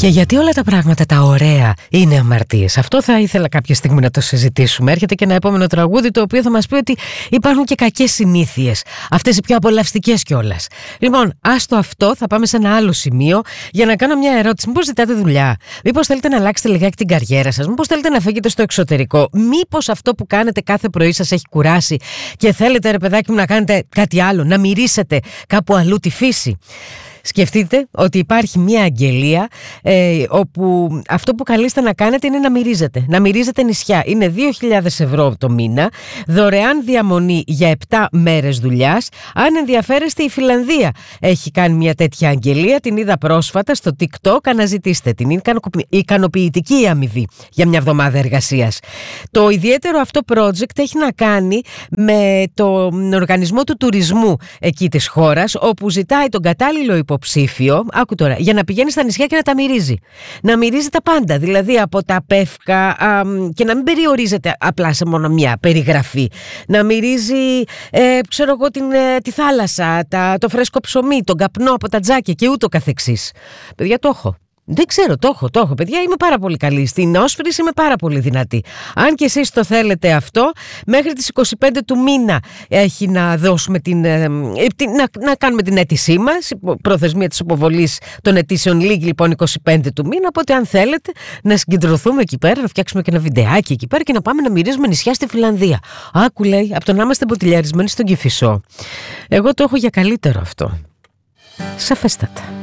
Και γιατί όλα τα πράγματα τα ωραία είναι αμαρτίες? Αυτό θα ήθελα κάποια στιγμή να το συζητήσουμε. Έρχεται και ένα επόμενο τραγούδι το οποίο θα μας πει ότι υπάρχουν και κακές συνήθειες. Αυτές οι πιο απολαυστικές κιόλας. Λοιπόν, άστο αυτό, θα πάμε σε ένα άλλο σημείο για να κάνω μια ερώτηση. Μήπως ζητάτε δουλειά? Μήπως θέλετε να αλλάξετε λιγάκι την καριέρα σας? Μήπως θέλετε να φύγετε στο εξωτερικό? Μήπως αυτό που κάνετε κάθε πρωί σας έχει κουράσει και θέλετε, ρε παιδάκι μου, να κάνετε κάτι άλλο, να μυρίσετε κάπου αλλού τη φύση? Σκεφτείτε ότι υπάρχει μια αγγελία όπου αυτό που καλείστε να κάνετε είναι να μυρίζετε νησιά. Είναι 2.000 ευρώ το μήνα, δωρεάν διαμονή για 7 μέρες δουλειάς. Αν ενδιαφέρεστε, η Φιλανδία έχει κάνει μια τέτοια αγγελία, την είδα πρόσφατα στο TikTok, αναζητήστε την. Είναι ικανοποιητική η αμοιβή για μια εβδομάδα εργασίας. Το ιδιαίτερο αυτό project έχει να κάνει με τον οργανισμό του τουρισμού εκεί της χώρας, όπου ζητάει τον κατάλληλο υποψήφιο, άκου τώρα, για να πηγαίνει στα νησιά και να τα μυρίζει. Να μυρίζει τα πάντα, δηλαδή από τα πεύκα και να μην περιορίζεται απλά σε μόνο μια περιγραφή. Να μυρίζει, ξέρω εγώ, τη θάλασσα, το φρέσκο ψωμί, τον καπνό από τα τζάκια και ούτω καθεξής. Παιδιά, το έχω. Δεν ξέρω, το έχω παιδιά, είμαι πάρα πολύ καλή. Στην όσφρηση είμαι πάρα πολύ δυνατή. Αν και εσείς το θέλετε αυτό, μέχρι τις 25 του μήνα έχει να δώσουμε να κάνουμε την αίτησή μας. Προθεσμία της υποβολής των αιτήσεων λίγη λοιπόν 25 του μήνα. Οπότε αν θέλετε να συγκεντρωθούμε εκεί πέρα, να φτιάξουμε και ένα βιντεάκι εκεί πέρα και να πάμε να μυρίζουμε νησιά στη Φιλανδία. Άκου, λέει, από το να είμαστε μποτιλιαρισμένοι στον Κηφισό. Εγώ το έχω για καλύτερο αυτό. Σαφέστατα.